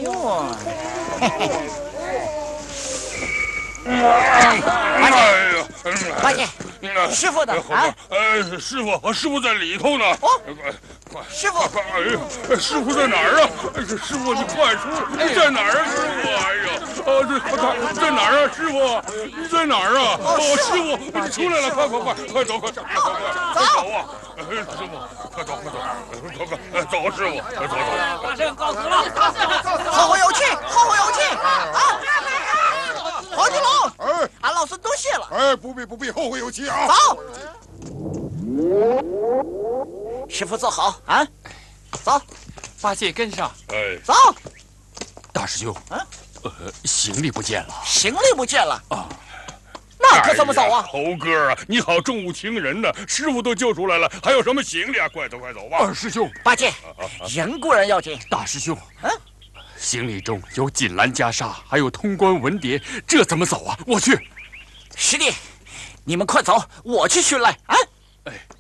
哟， 哎呀， 八戒，师傅呢？啊， 师傅在里头呢。 哦， 快， 师傅， 快！哎呀，师傅在哪儿啊？师傅，你快出来！在哪儿啊，师傅？哎呀，他在哪儿啊？师傅，你在哪儿啊？师傅，你出来了！快走！走啊！师傅，快走！走，师傅，走！ 把这个告辞了。 后会有期啊！黄金龙， 哎， 俺老孙多谢了。 哎，不必，后会有期啊！ 走，师傅坐好啊！走， 八戒跟上。 哎， 走。 大师兄，行李不见了。 行李不见了啊？那可怎么走啊？ 猴哥啊，你好重物轻人呢，师傅都救出来了，还有什么行李啊？快走吧！ 二师兄， 八戒，人固然要紧， 大师兄，行李中有锦兰袈裟，还有通关文牒，这怎么走啊？我去。 师弟，你们快走，我去寻来啊！ 哎。